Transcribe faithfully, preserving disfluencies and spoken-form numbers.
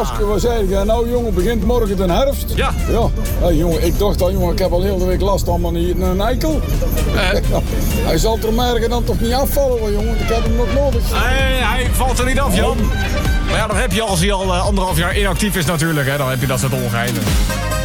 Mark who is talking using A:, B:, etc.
A: Aske, wat zei je? Nou jongen, begint morgen de herfst.
B: Ja.
A: Ja. Hey, jongen, ik dacht al, jongen, ik heb al heel de week last van een, een eikel.
B: Uh.
A: Ja, hij zal er morgen dan toch niet afvallen, hoor, jongen. Ik heb hem nog nodig.
B: Hij, hij valt er niet af, Jan. Maar ja, dat heb je als hij al uh, anderhalf jaar inactief is natuurlijk. Hè. Dan heb je dat soort ongeinen.